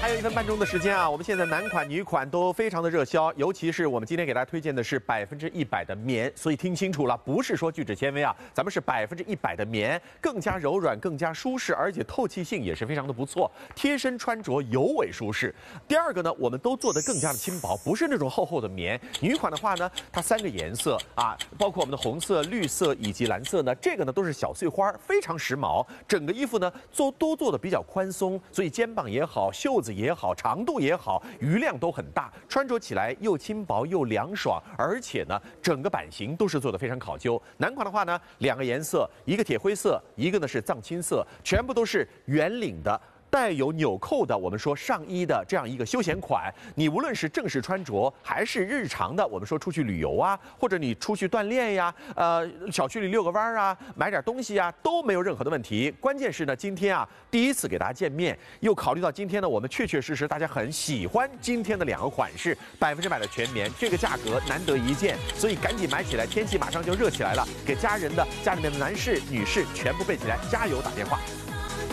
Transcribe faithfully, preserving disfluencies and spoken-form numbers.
还有一分半钟的时间啊，我们现在男款、女款都非常的热销，尤其是我们今天给大家推荐的是百分之一百的棉，所以听清楚了，不是说聚酯纤维啊，咱们是百分之一百的棉，更加柔软、更加舒适，而且透气性也是非常的不错，贴身穿着尤为舒适。第二个呢，我们都做得更加的轻薄，不是那种厚厚的棉。女款的话呢，它三个颜色啊，包括我们的红色、绿色以及蓝色呢，这个呢都是小碎花，非常时髦。整个衣服呢做都做的比较宽松，所以肩膀也好，袖子也好，长度也好，余量都很大，穿着起来又轻薄又凉爽，而且呢，整个版型都是做的非常考究。男款的话呢，两个颜色，一个铁灰色，一个呢是藏青色，全部都是圆领的。带有纽扣的，我们说上衣的这样一个休闲款，你无论是正式穿着，还是日常的，我们说出去旅游啊，或者你出去锻炼呀，呃，小区里遛个弯啊，买点东西啊，都没有任何的问题。关键是呢，今天啊，第一次给大家见面，又考虑到今天呢，我们确确实实大家很喜欢今天的两个款式，百分之百的全棉，这个价格难得一见，所以赶紧买起来，天气马上就热起来了，给家人的、家里面的男士、女士全部备起来，加油打电话。